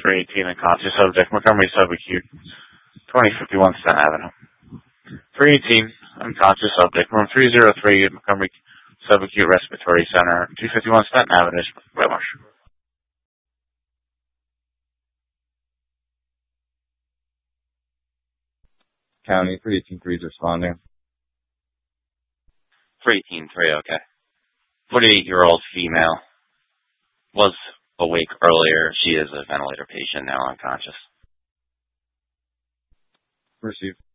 318 unconscious subject, Montgomery subacute, 2051 Staten Avenue. 318 unconscious subject, room 303 at Montgomery Subacute Respiratory Center, 251 Staten Avenue, Whitmarsh. County 318-3 is responding. 318-3, okay. 48-year-old female was awake earlier. She is a ventilator patient, now unconscious. Received.